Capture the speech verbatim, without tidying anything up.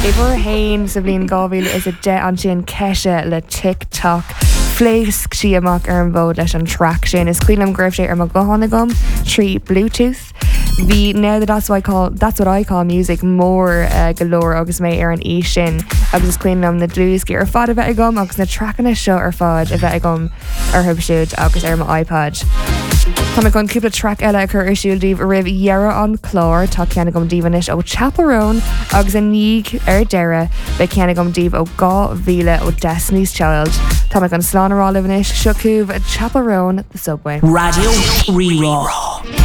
Bhur hain sa bhíon gábhíle is a de an sin ceise le TikTok. Fléisc si amach ar an bhód leis an track sin. Is cuilam greibh sé ar mo gohanna gom trí Bluetooth. Bhí now that that's what I call that's what I call music more uh, galore agus mé ar an í sin agus is cuilam na dlúsci ar fad a bheith agam agus na trackanna seo ar fad a bheith agam ar thub siúd agus ar my iPad. Tá me gon cúpla track eile a chur ar siúldíh rih dhearra an chlár tá ceanna gom díhanis ó Chaperone agus a níg ar deire be ceanna gom díh ó gá bhíle ó Destiny's Child. Tá me gon slánará livanis siocúh Chaperone the Subway. Radio Rerá.